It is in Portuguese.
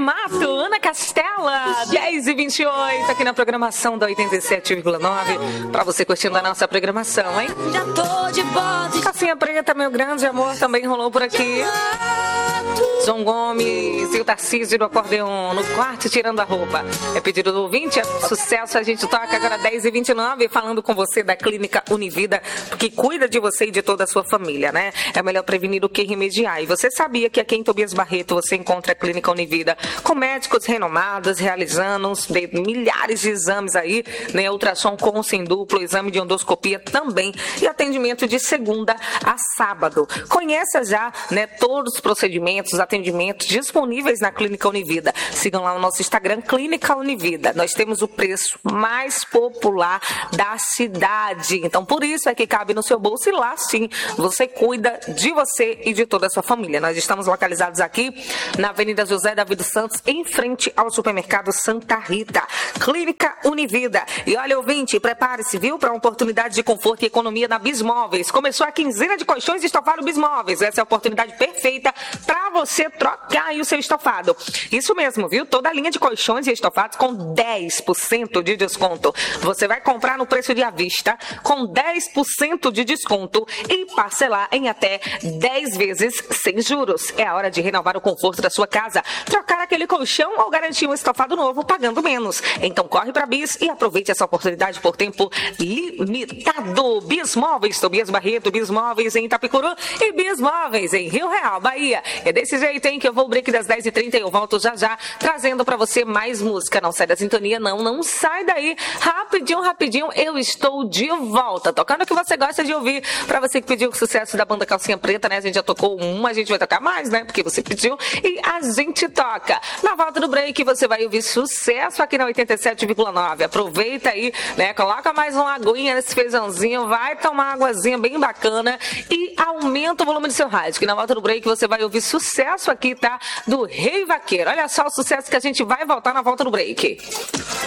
Mato, Ana Castela, 10h28, aqui na programação da 87,9, pra você curtindo a nossa programação, hein? Já tô de bode. Cassinha Preta, meu grande amor, também rolou por aqui. João Gomes e o Tarcísio do acordeon no quarto tirando a roupa. É pedido do ouvinte, é sucesso, a gente toca agora 10h29, falando com você da Clínica Univida, porque cuida de você e de toda a sua família, né? É melhor prevenir do que remediar. E você sabia que aqui em Tobias Barreto você encontra a Clínica Univida com médicos renomados, realizando milhares de exames aí, né? Ultrassom com ou sem duplo, exame de endoscopia também e atendimento de segunda a sábado. Conheça já, né, todos os procedimentos, atendimentos disponíveis na Clínica Univida. Sigam lá o nosso Instagram, Clínica Univida. Nós temos o preço mais popular da cidade. Então, por isso é que cabe no seu bolso e lá sim você cuida de você e de toda a sua família. Nós estamos localizados aqui na Avenida José Davi dos Santos, em frente ao supermercado Santa Rita. Clínica Univida. E olha, ouvinte, prepare-se, viu, para uma oportunidade de conforto e economia na Bismóveis. Começou a quinzena de colchões e estofado Bismóveis. Essa é a oportunidade perfeita para você trocar aí o seu estofado. Isso mesmo, viu? Toda a linha de colchões e estofados com 10% de desconto. Você vai comprar no preço de à vista com 10% de desconto e parcelar em até 10 vezes sem juros. É a hora de renovar o conforto da sua casa, trocar aquele colchão ou garantir um estofado novo pagando menos. Então corre para Bis e aproveite essa oportunidade por tempo limitado. Bismóveis, Tobias Barreto, Bismóveis em Itapicuru e Bismóveis em Rio Real, Bahia. É desse jeito, hein, que eu vou o break das 10h30 e eu volto já já, trazendo pra você mais música. Não sai da sintonia, não sai daí. Rapidinho, eu estou de volta. Tocando o que você gosta de ouvir. Pra você que pediu o sucesso da banda Calcinha Preta, né? A gente já tocou uma, a gente vai tocar mais, né? Porque você pediu e a gente toca. Na volta do break, você vai ouvir sucesso aqui na 87,9. Aproveita aí, né? Coloca mais uma aguinha nesse feijãozinho, vai tomar uma aguazinha bem bacana e aumenta o volume do seu rádio, que na volta do break você vai ouvir sucesso aqui, tá? Do Rei Vaqueiro. Olha só o sucesso que a gente vai voltar na volta do break.